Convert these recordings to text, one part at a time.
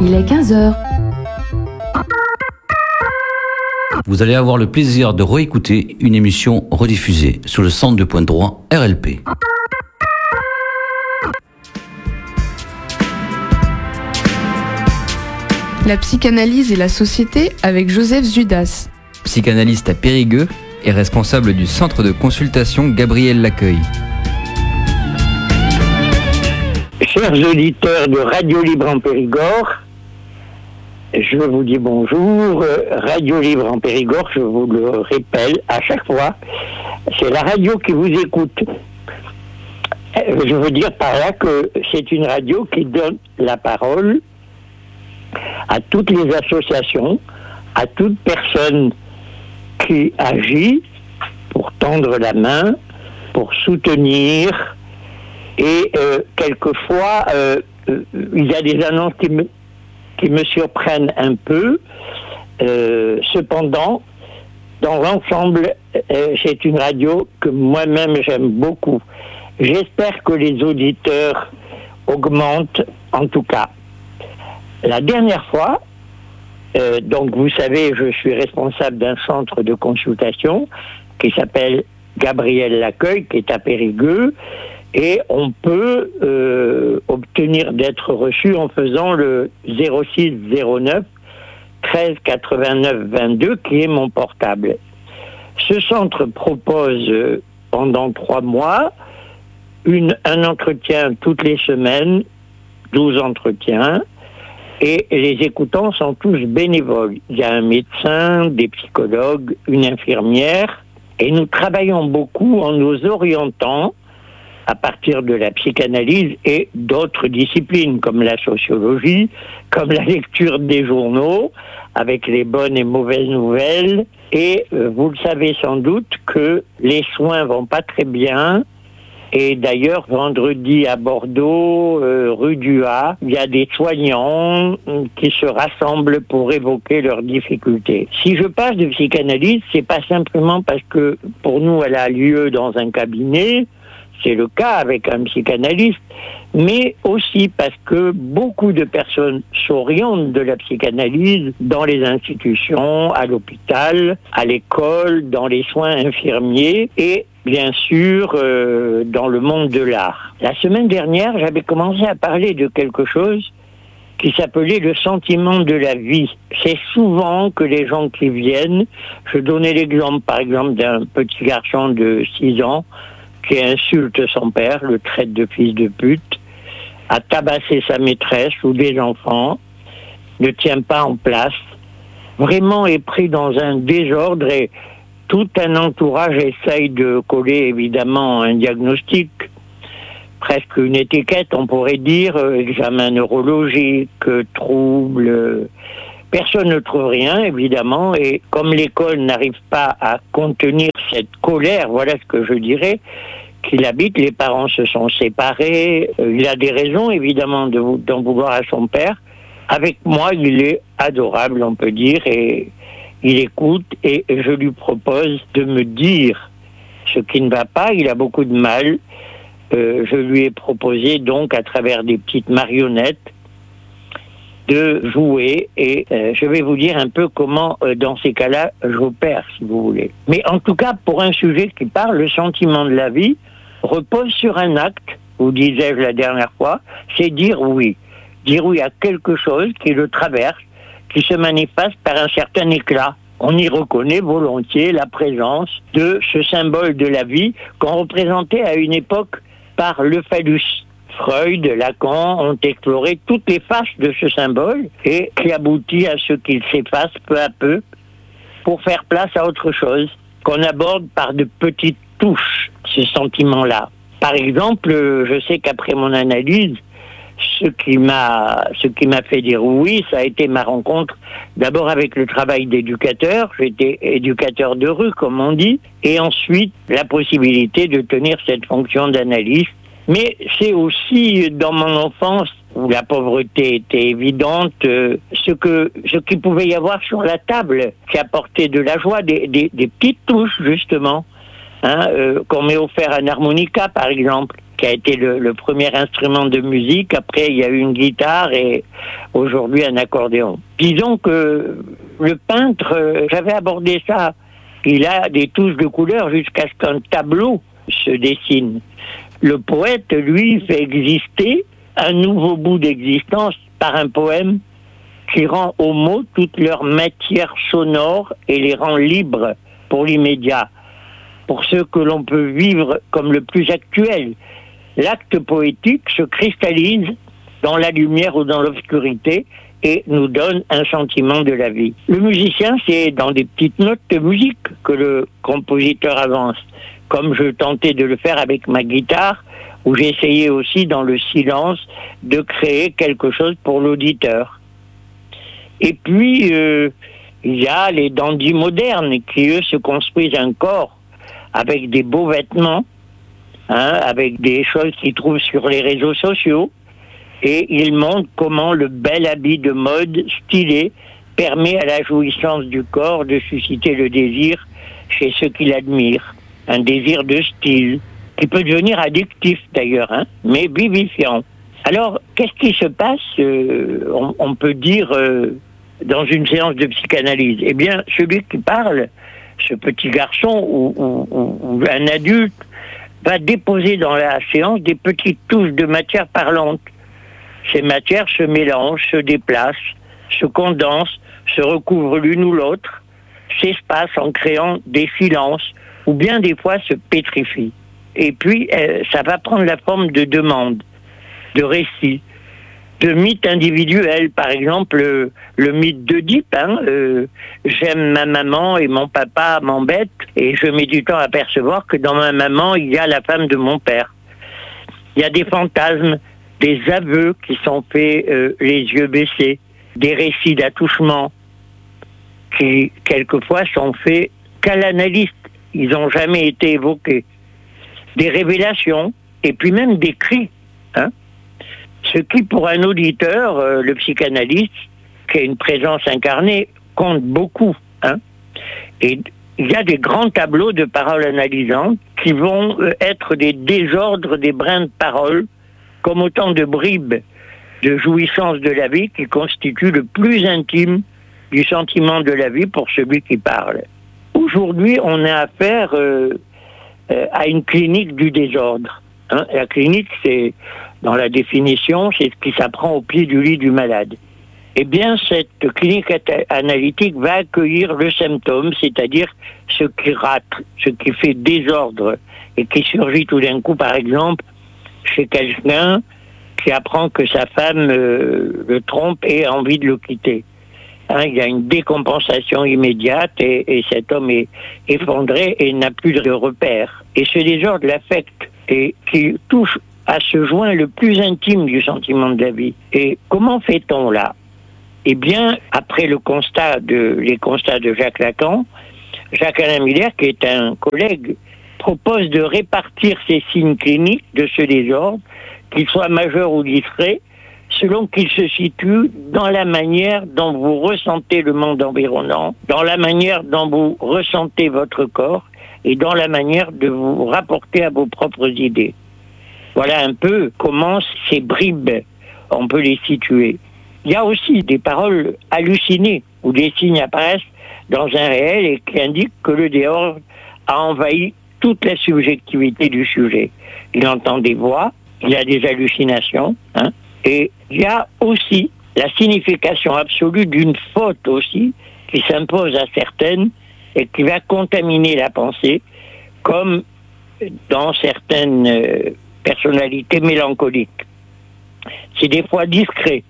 Il est 15 heures. Vous allez avoir le plaisir de réécouter une émission rediffusée sur le 102.3 RLP. La psychanalyse et la société avec Joseph Zudas. Psychanalyste à Périgueux et responsable du centre de consultation Gabriel Laccueil. Chers auditeurs de Radio Libre en Périgord, je vous dis bonjour. Radio Libre en Périgord, je vous le répète à chaque fois, c'est la radio qui vous écoute. Je veux dire par là que c'est une radio qui donne la parole à toutes les associations, à toute personne qui agit pour tendre la main, pour soutenir. Et quelquefois, il y a des annonces qui me surprennent un peu. Cependant, dans l'ensemble, c'est une radio que moi-même j'aime beaucoup. J'espère que les auditeurs augmentent, en tout cas. La dernière fois, donc vous savez, je suis responsable d'un centre de consultation qui s'appelle Gabriel Laccueil, qui est à Périgueux. Et on peut obtenir d'être reçu en faisant le 06 09 13 89 22, qui est mon portable. Ce centre propose pendant 3 mois un entretien toutes les semaines, 12 entretiens, et les écoutants sont tous bénévoles. Il y a un médecin, des psychologues, une infirmière, et nous travaillons beaucoup en nous orientant à partir de la psychanalyse et d'autres disciplines comme la sociologie, comme la lecture des journaux, avec les bonnes et mauvaises nouvelles. Et vous le savez sans doute que les soins vont pas très bien. Et d'ailleurs, vendredi à Bordeaux, rue du Ha, il y a des soignants qui se rassemblent pour évoquer leurs difficultés. Si je parle de psychanalyse, c'est pas simplement parce que pour nous elle a lieu dans un cabinet. C'est le cas avec un psychanalyste, mais aussi parce que beaucoup de personnes s'orientent de la psychanalyse dans les institutions, à l'hôpital, à l'école, dans les soins infirmiers et bien sûr dans le monde de l'art. La semaine dernière, j'avais commencé à parler de quelque chose qui s'appelait le sentiment de la vie. C'est souvent que les gens qui viennent, je donnais l'exemple par exemple d'un petit garçon de 6 ans qui insulte son père, le traite de fils de pute, a tabassé sa maîtresse ou des enfants, ne tient pas en place, vraiment est pris dans un désordre et tout un entourage essaye de coller évidemment un diagnostic, presque une étiquette, on pourrait dire, examen neurologique, trouble. Personne ne trouve rien, évidemment, et comme l'école n'arrive pas à contenir cette colère, voilà ce que je dirais, qu'il habite, les parents se sont séparés, il a des raisons, évidemment, d'en vouloir à son père. Avec moi, il est adorable, on peut dire, et il écoute, et je lui propose de me dire ce qui ne va pas, il a beaucoup de mal. Je lui ai proposé, donc, à travers des petites marionnettes, de jouer et je vais vous dire un peu comment dans ces cas-là j'opère si vous voulez. Mais en tout cas pour un sujet qui parle, le sentiment de la vie repose sur un acte, vous disais-je la dernière fois, c'est dire oui. Dire oui à quelque chose qui le traverse, qui se manifeste par un certain éclat. On y reconnaît volontiers la présence de ce symbole de la vie qu'on représentait à une époque par le phallus. Freud, Lacan ont exploré toutes les faces de ce symbole et qui aboutit à ce qu'il s'efface peu à peu pour faire place à autre chose qu'on aborde par de petites touches, ces sentiments-là. Par exemple, je sais qu'après mon analyse, ce qui m'a fait dire oui, ça a été ma rencontre d'abord avec le travail d'éducateur. J'étais éducateur de rue, comme on dit, et ensuite la possibilité de tenir cette fonction d'analyste. Mais c'est aussi dans mon enfance où la pauvreté était évidente, ce qu'il pouvait y avoir sur la table qui apportait de la joie, des petites touches justement, qu'on m'ait offert un harmonica, par exemple, qui a été le premier instrument de musique. Après, il y a eu une guitare et aujourd'hui un accordéon. Disons que le peintre, j'avais abordé ça. Il a des touches de couleur jusqu'à ce qu'un tableau se dessine. Le poète, lui, fait exister un nouveau bout d'existence par un poème qui rend aux mots toute leur matière sonore et les rend libres pour l'immédiat, pour ce que l'on peut vivre comme le plus actuel. L'acte poétique se cristallise dans la lumière ou dans l'obscurité et nous donne un sentiment de la vie. Le musicien, c'est dans des petites notes de musique que le compositeur avance, comme je tentais de le faire avec ma guitare, où j'essayais aussi dans le silence de créer quelque chose pour l'auditeur. Et puis, il y a les dandys modernes qui, eux, se construisent un corps avec des beaux vêtements, avec des choses qu'ils trouvent sur les réseaux sociaux, et ils montrent comment le bel habit de mode stylé permet à la jouissance du corps de susciter le désir chez ceux qui l'admirent. Un désir de style, qui peut devenir addictif d'ailleurs, mais vivifiant. Alors, qu'est-ce qui se passe, on peut dire, dans une séance de psychanalyse? Eh bien, celui qui parle, ce petit garçon ou un adulte, va déposer dans la séance des petites touches de matière parlante. Ces matières se mélangent, se déplacent, se condensent, se recouvrent l'une ou l'autre, s'espacent en créant des silences, ou bien des fois se pétrifient. Et puis, ça va prendre la forme de demandes, de récits, de mythes individuels. Par exemple, le mythe d'Oedipe, j'aime ma maman et mon papa m'embête, et je mets du temps à percevoir que dans ma maman, il y a la femme de mon père. Il y a des fantasmes, des aveux qui sont faits les yeux baissés, des récits d'attouchement qui, quelquefois, sont faits qu'à l'analyste. Ils n'ont jamais été évoqués. Des révélations, et puis même des cris. Ce qui, pour un auditeur, le psychanalyste, qui a une présence incarnée, compte beaucoup. Et il y a des grands tableaux de paroles analysantes qui vont être des désordres, des brins de paroles, comme autant de bribes de jouissance de la vie qui constituent le plus intime du sentiment de la vie pour celui qui parle. Aujourd'hui, on a affaire à une clinique du désordre. La clinique, c'est, dans la définition, c'est ce qui s'apprend au pied du lit du malade. Eh bien, cette clinique analytique va accueillir le symptôme, c'est-à-dire ce qui rate, ce qui fait désordre et qui surgit tout d'un coup, par exemple, chez quelqu'un qui apprend que sa femme le trompe et a envie de le quitter. Il y a une décompensation immédiate et cet homme est effondré et n'a plus de repères. Et ce désordre l'affecte et qui touche à ce joint le plus intime du sentiment de la vie. Et comment fait-on là? Eh bien, après les constats de Jacques Lacan, Jacques-Alain Miller, qui est un collègue, propose de répartir ces signes cliniques de ce désordre, qu'ils soient majeurs ou discrets, selon qu'ils se situent dans la manière dont vous ressentez le monde environnant, dans la manière dont vous ressentez votre corps et dans la manière de vous rapporter à vos propres idées. Voilà un peu comment ces bribes, on peut les situer. Il y a aussi des paroles hallucinées où des signes apparaissent dans un réel et qui indiquent que le désordre a envahi toute la subjectivité du sujet. Il entend des voix, il a des hallucinations, et il y a aussi la signification absolue d'une faute aussi qui s'impose à certaines et qui va contaminer la pensée, comme dans certaines personnalités mélancoliques. C'est des fois discret,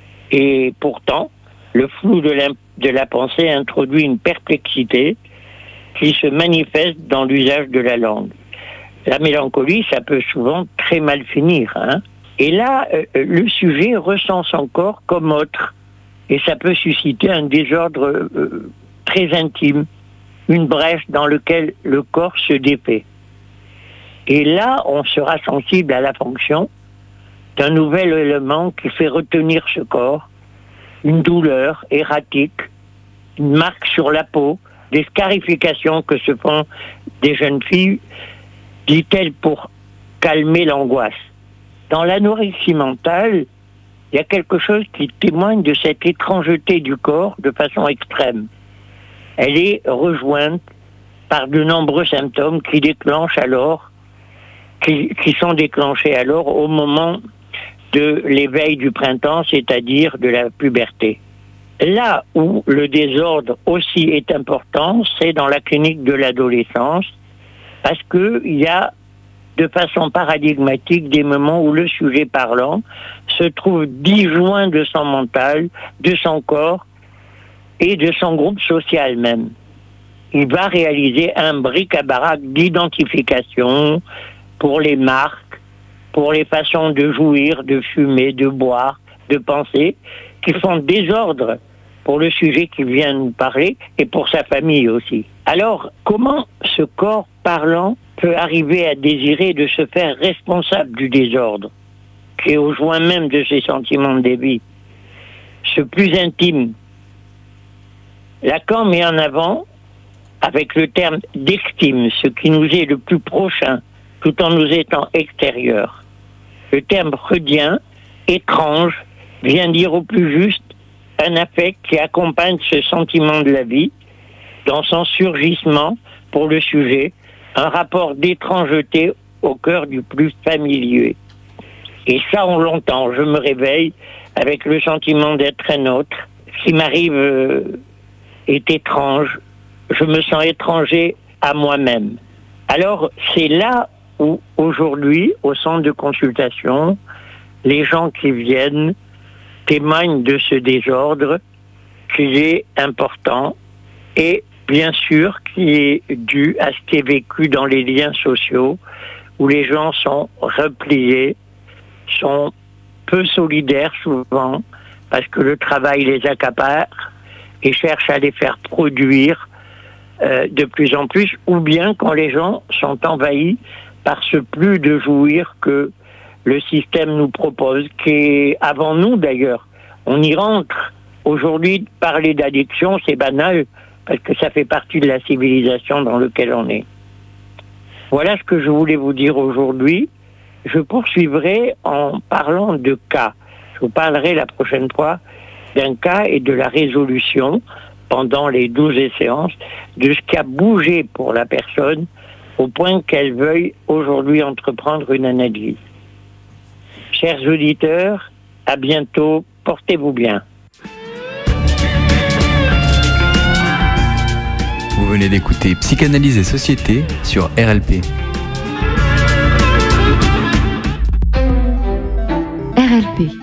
et pourtant, le flou de la pensée introduit une perplexité qui se manifeste dans l'usage de la langue. La mélancolie, ça peut souvent très mal finir. Et là, le sujet ressent son corps comme autre. Et ça peut susciter un désordre très intime, une brèche dans laquelle le corps se défait. Et là, on sera sensible à la fonction d'un nouvel élément qui fait retenir ce corps, une douleur erratique, une marque sur la peau, des scarifications que se font des jeunes filles, dit-elle, pour calmer l'angoisse. Dans l'anorexie mentale, il y a quelque chose qui témoigne de cette étrangeté du corps de façon extrême. Elle est rejointe par de nombreux symptômes qui sont déclenchés alors au moment de l'éveil du printemps, c'est-à-dire de la puberté. Là où le désordre aussi est important, c'est dans la clinique de l'adolescence, parce qu'il y a de façon paradigmatique des moments où le sujet parlant se trouve disjoint de son mental, de son corps et de son groupe social même. Il va réaliser un bric-à-brac d'identification pour les marques, pour les façons de jouir, de fumer, de boire, de penser, qui font désordre pour le sujet qui vient nous parler et pour sa famille aussi. Alors, comment ce corps parlant peut arriver à désirer de se faire responsable du désordre, qui est au joint même de ses sentiments de débit, ce plus intime? Lacan met en avant, avec le terme d'extime, ce qui nous est le plus prochain, tout en nous étant extérieur. Le terme freudien, étrange, vient dire au plus juste un affect qui accompagne ce sentiment de la vie, dans son surgissement pour le sujet, un rapport d'étrangeté au cœur du plus familier. Et ça, on l'entend. Je me réveille avec le sentiment d'être un autre. Ce qui m'arrive est étrange. Je me sens étranger à moi-même. Alors, c'est là où, aujourd'hui, au centre de consultation, les gens qui viennent témoignent de ce désordre qui est important et, bien sûr, qui est dû à ce qui est vécu dans les liens sociaux, où les gens sont repliés, sont peu solidaires souvent, parce que le travail les accapare et cherche à les faire produire de plus en plus, ou bien quand les gens sont envahis par ce plus de jouir que le système nous propose, qui est avant nous d'ailleurs. On y rentre. Aujourd'hui, parler d'addiction, c'est banal, parce que ça fait partie de la civilisation dans laquelle on est. Voilà ce que je voulais vous dire aujourd'hui. Je poursuivrai en parlant de cas. Je vous parlerai la prochaine fois d'un cas et de la résolution pendant les 12 séances, de ce qui a bougé pour la personne au point qu'elle veuille aujourd'hui entreprendre une analyse. Chers auditeurs, à bientôt, portez-vous bien. Vous venez d'écouter Psychanalyse et Société sur RLP. RLP.